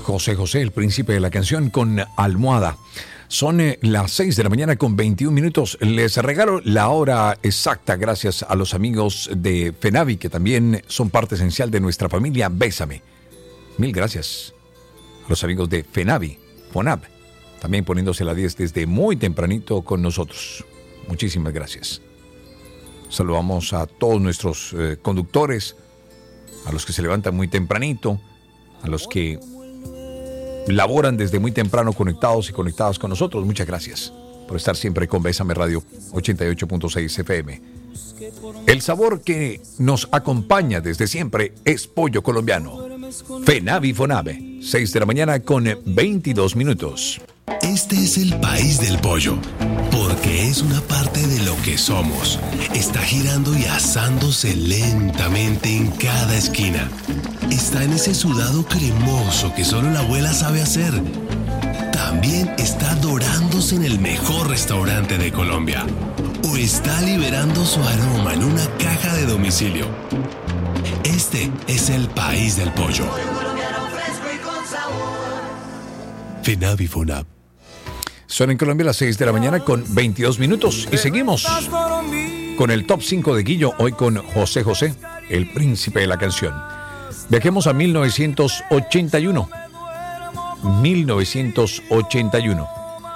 José José, el príncipe de la canción, con Almohada. Son las 6 de la mañana con 21 minutos. Les regalo la hora exacta gracias a los amigos de FENAVI, que también son parte esencial de nuestra familia Bésame. Mil gracias a los amigos de FENAVI, FONAB, también poniéndose la 10 desde muy tempranito con nosotros. Muchísimas gracias. Saludamos a todos nuestros conductores, a los que se levantan muy tempranito, a los que laboran desde muy temprano conectados y conectadas con nosotros. Muchas gracias por estar siempre con Bésame Radio 88.6 FM. El sabor que nos acompaña desde siempre es pollo colombiano. FENAVI FONAVE, 6 de la mañana con 22 minutos. Este es el país del pollo, porque es una parte de lo que somos. Está girando y asándose lentamente en cada esquina. Está en ese sudado cremoso que solo la abuela sabe hacer. También está dorándose en el mejor restaurante de Colombia. O está liberando su aroma en una caja de domicilio. Este es el país del pollo. FENAVI FONAB. Son en Colombia las 6 de la mañana con 22 minutos y seguimos con el top 5 de Guillo, hoy con José José, el príncipe de la canción. Viajemos a 1981. 1981.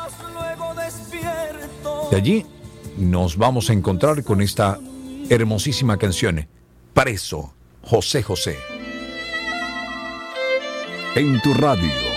De allí nos vamos a encontrar con esta hermosísima canción, Preso, José José. En tu radio.